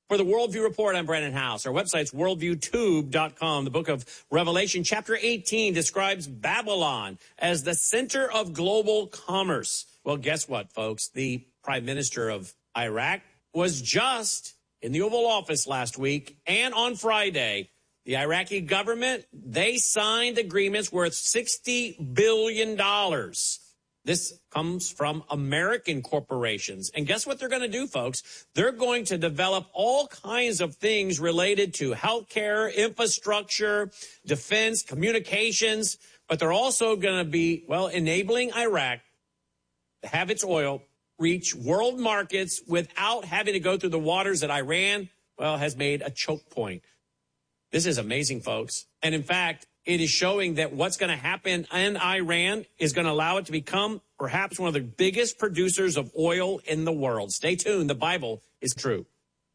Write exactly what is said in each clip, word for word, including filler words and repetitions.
For the Worldview Report, I'm Brandon House. Our website's worldview tube dot com. The book of Revelation, chapter eighteen, describes Babylon as the center of global commerce. Well, guess what, folks? The prime minister of Iraq was just in the Oval Office last week, and on Friday, the Iraqi government, they signed agreements worth sixty billion dollars. This comes from American corporations. And guess what they're going to do, folks? They're going to develop all kinds of things related to healthcare, infrastructure, defense, communications. But they're also going to be, well, enabling Iraq to have its oil reach world markets without having to go through the waters that Iran, well, has made a choke point. This is amazing, folks. And in fact, it is showing that what's going to happen in Iran is going to allow it to become perhaps one of the biggest producers of oil in the world. Stay tuned. The Bible is true.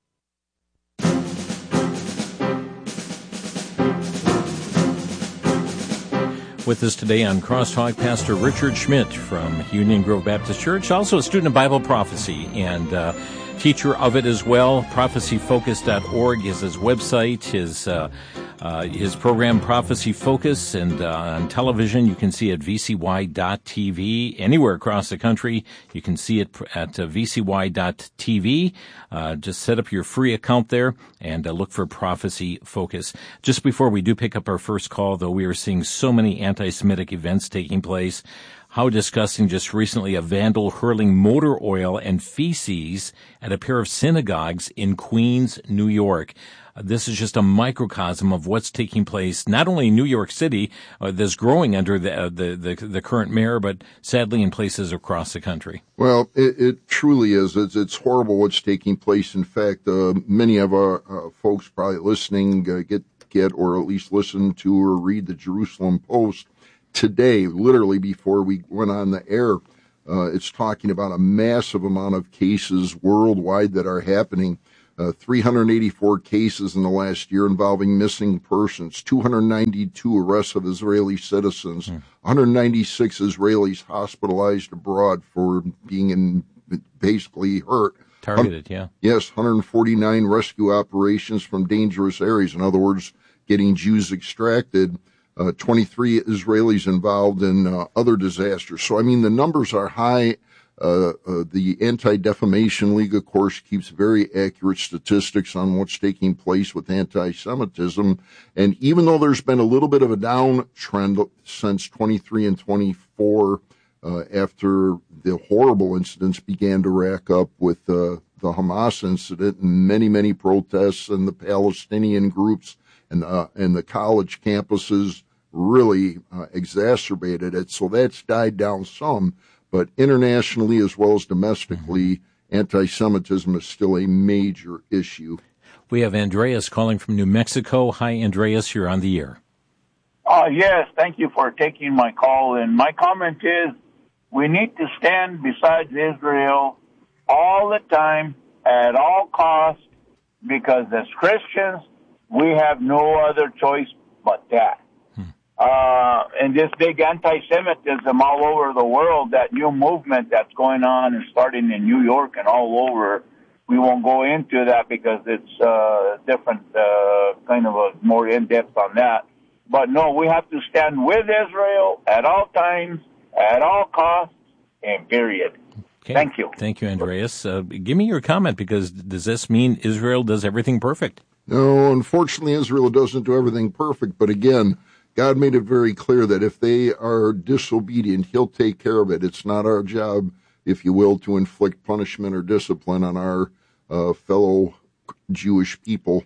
With us today on Crosstalk, Pastor Richard Schmidt from Union Grove Baptist Church, also a student of Bible prophecy and uh, teacher of it as well. prophecy focus dot org is his website, his uh, uh, his program Prophecy Focus, and uh, on television you can see it at v c y dot t v. Anywhere across the country you can see it at uh, v c y dot t v. Uh, just set up your free account there and uh, look for Prophecy Focus. Just before we do pick up our first call, though, we are seeing so many anti-Semitic events taking place. How disgusting, just recently, a vandal hurling motor oil and feces at a pair of synagogues in Queens, New York. Uh, this is just a microcosm of what's taking place, not only in New York City, uh, that's growing under the, uh, the, the, the current mayor, but sadly in places across the country. Well, it, it truly is. It's, it's horrible what's taking place. In fact, uh, many of our uh, folks probably listening uh, get, get or at least listen to or read the Jerusalem Post. Today, literally before we went on the air, uh, it's talking about a massive amount of cases worldwide that are happening. Uh, three hundred eighty-four cases in the last year involving missing persons, two hundred ninety-two arrests of Israeli citizens, mm. one hundred ninety-six Israelis hospitalized abroad for being in, basically hurt. Targeted, yeah. Yes, one hundred forty-nine rescue operations from dangerous areas. In other words, getting Jews extracted. Uh, twenty-three Israelis involved in uh, other disasters. So, I mean, the numbers are high. Uh, uh, the Anti-Defamation League, of course, keeps very accurate statistics on what's taking place with anti-Semitism. And even though there's been a little bit of a downtrend since twenty-three and twenty-four, uh, after the horrible incidents began to rack up with uh, the Hamas incident and many, many protests and the Palestinian groups, and uh, and the college campuses really uh, exacerbated it. So that's died down some, but internationally as well as domestically, mm-hmm. anti-Semitism is still a major issue. We have Andreas calling from New Mexico. Hi, Andreas, you're on the air. Uh, yes, thank you for taking my call. And my comment is we need to stand beside Israel all the time, at all costs, because as Christians, we have no other choice but that. Hmm. Uh, and this big anti-Semitism all over the world, that new movement that's going on and starting in New York and all over, we won't go into that because it's uh, different, uh, kind of a more in-depth on that. But no, we have to stand with Israel at all times, at all costs, and period. Okay. Thank you. Thank you, Andreas. Uh, give me your comment, because does this mean Israel does everything perfect? No, unfortunately, Israel doesn't do everything perfect. But again, God made it very clear that if they are disobedient, he'll take care of it. It's not our job, if you will, to inflict punishment or discipline on our uh, fellow Jewish people.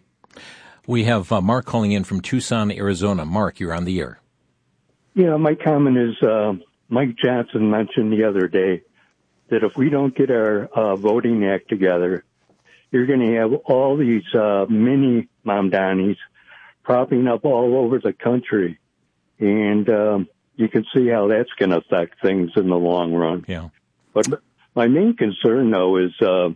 We have uh, Mark calling in from Tucson, Arizona. Mark, you're on the air. Yeah, my comment is uh, Mike Johnson mentioned the other day that if we don't get our uh, voting act together, you're going to have all these uh, mini Mamdanis propping up all over the country. And um, you can see how that's going to affect things in the long run. Yeah. But my main concern, though, is uh,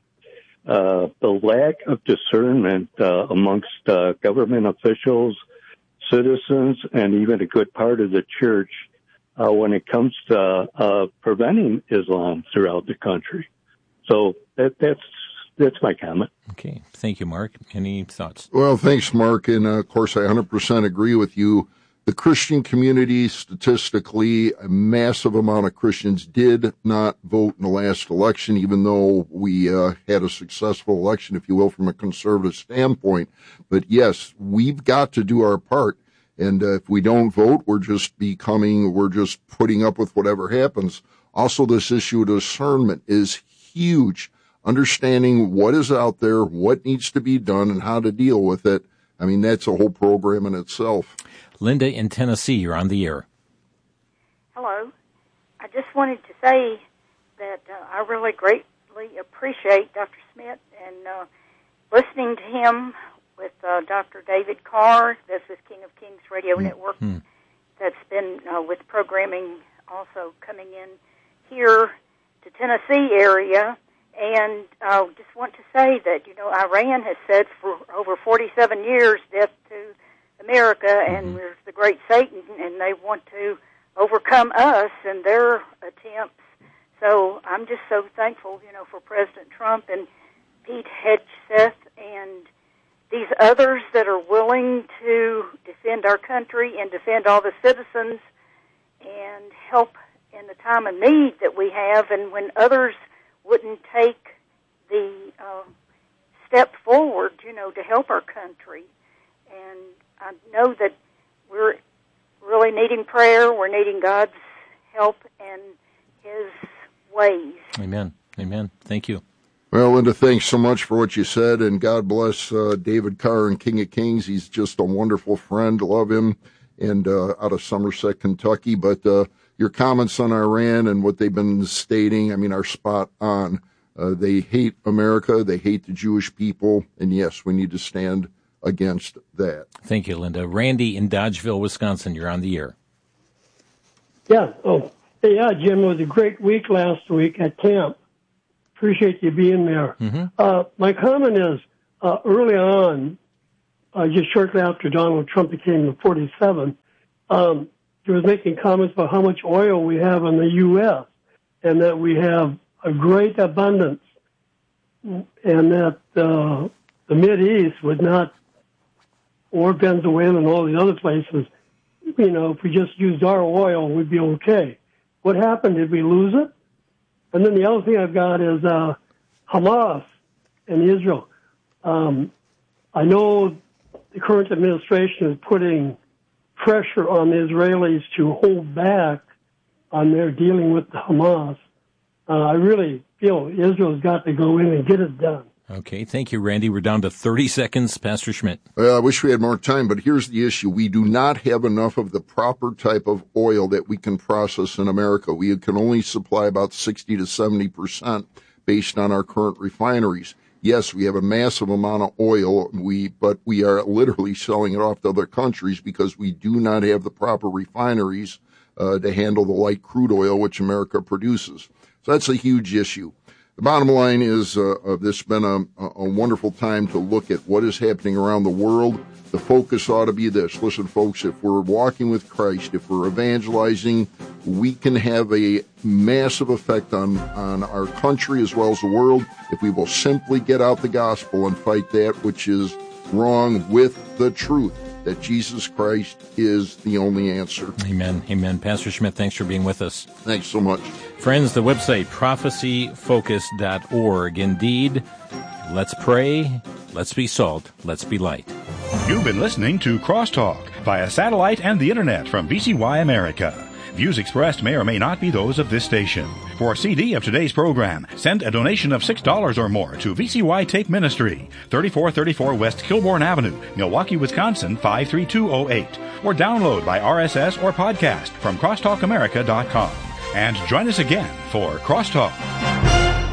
uh, the lack of discernment uh, amongst uh, government officials, citizens, and even a good part of the church uh, when it comes to uh, preventing Islam throughout the country. So that, that's that's my comment. Okay. Thank you, Mark. Any thoughts? Well, thanks, Mark. And, uh, of course, I one hundred percent agree with you. The Christian community, statistically, a massive amount of Christians did not vote in the last election, even though we uh, had a successful election, if you will, from a conservative standpoint. But, yes, we've got to do our part. And uh, if we don't vote, we're just becoming, we're just putting up with whatever happens. Also, this issue of discernment is huge. Understanding what is out there, what needs to be done, and how to deal with it. I mean, that's a whole program in itself. Linda in Tennessee, you're on the air. Hello. I just wanted to say that uh, I really greatly appreciate Doctor Smith and uh, listening to him with uh, Doctor David Carr. This is King of Kings Radio mm-hmm. Network. That's been uh, with programming also coming in here to Tennessee area. And I uh, just want to say that, you know, Iran has said for over forty-seven years, death to America, and mm-hmm. we're the great Satan, and they want to overcome us in their attempts. So I'm just so thankful, you know, for President Trump and Pete Hegseth and these others that are willing to defend our country and defend all the citizens and help in the time of need that we have, and when others wouldn't take the uh, step forward, you know, to help our country. And I know that we're really needing prayer. We're needing God's help and His ways. Amen. Amen. Thank you. Well, Linda, thanks so much for what you said, and God bless uh, David Carr and King of Kings. He's just a wonderful friend. Love him, and uh, out of Somerset, Kentucky. But uh, your comments on Iran and what they've been stating, I mean, are spot on. Uh, they hate America. They hate the Jewish people. And, yes, we need to stand against that. Thank you, Linda. Randy in Dodgeville, Wisconsin, you're on the air. Yeah. Oh, hey, yeah, Jim, it was a great week last week at camp. Appreciate you being there. Mm-hmm. Uh, my comment is, uh, early on, uh, just shortly after Donald Trump became the forty-seven, um, he was making comments about how much oil we have in the U S and that we have a great abundance, and that uh, the Mideast would not, or Venezuela and all these other places, you know, if we just used our oil, we'd be okay. What happened? Did we lose it? And then the other thing I've got is uh, Hamas and Israel. Um, I know the current administration is putting pressure on the Israelis to hold back on their dealing with the Hamas. Uh, I really feel Israel's got to go in and get it done. Okay, thank you, Randy. We're down to thirty seconds. Pastor Schmidt. Well, I wish we had more time, but here's the issue. We do not have enough of the proper type of oil that we can process in America. We can only supply about sixty to seventy percent based on our current refineries. Yes, we have a massive amount of oil, we but we are literally selling it off to other countries because we do not have the proper refineries uh, to handle the light crude oil which America produces. So that's a huge issue. The bottom line is uh, uh, this has been a, a wonderful time to look at what is happening around the world. The focus ought to be this. Listen, folks, if we're walking with Christ, if we're evangelizing, we can have a massive effect on, on our country as well as the world if we will simply get out the gospel and fight that which is wrong with the truth, that Jesus Christ is the only answer. Amen. Amen. Pastor Schmidt, thanks for being with us. Thanks so much. Friends, the website, prophecy focus dot org. Indeed, let's pray, let's be salt, let's be light. You've been listening to Crosstalk via satellite and the internet from V C Y America. Views expressed may or may not be those of this station. For a C D of today's program, send a donation of six dollars or more to V C Y Tape Ministry, thirty-four thirty-four West Kilbourne Avenue, Milwaukee, Wisconsin, five three two oh eight. Or download by R S S or podcast from crosstalk america dot com. And join us again for Crosstalk.